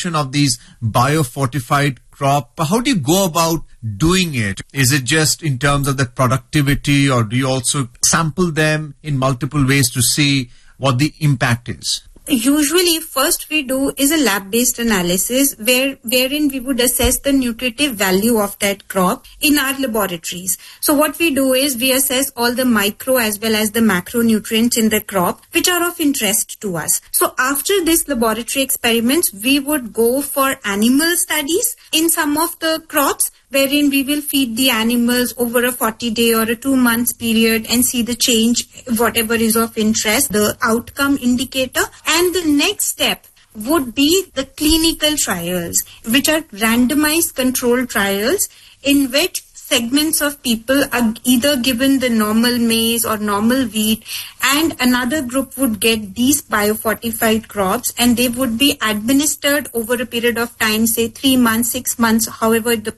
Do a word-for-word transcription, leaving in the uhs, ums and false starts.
production of these biofortified crop? How do you go about doing it? Is it just in terms of the productivity, or do you also sample them in multiple ways to see what the impact is? Usually, first we do is a lab-based analysis where wherein we would assess the nutritive value of that crop in our laboratories. So what we do is we assess all the micro as well as the macronutrients in the crop which are of interest to us. So after this laboratory experiments, we would go for animal studies in some of the crops, wherein we will feed the animals over a forty day or a two months period and see the change, whatever is of interest, the outcome indicator. And the next step would be the clinical trials, which are randomized controlled trials in which segments of people are either given the normal maize or normal wheat, and another group would get these biofortified crops, and they would be administered over a period of time, say three months, six months, however the